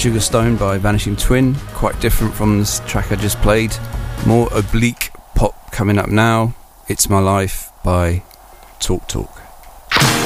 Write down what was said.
Sugarstone by Vanishing Twin, quite different from this track I just played. More oblique pop coming up now. It's My Life by Talk Talk.